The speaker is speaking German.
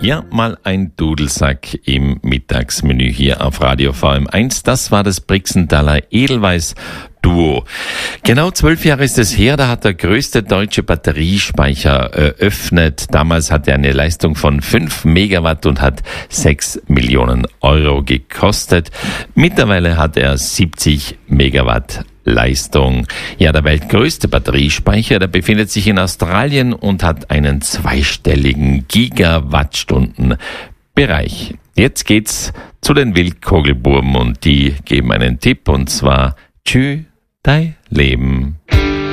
Ja, mal ein Dudelsack im Mittagsmenü hier auf Radio VM1. Das war das Brixenthaler Edelweiss Duo. Genau 12 Jahre ist es her, da hat der größte deutsche Batteriespeicher eröffnet. Damals hatte er eine Leistung von 5 Megawatt und hat 6 Millionen Euro gekostet. Mittlerweile hat er 70 Megawatt Leistung. Ja, der weltgrößte Batteriespeicher, der befindet sich in Australien und hat einen zweistelligen Gigawattstunden-Bereich. Jetzt geht's zu den Wildkogelbuben und die geben einen Tipp und zwar Tschü, dein Leben.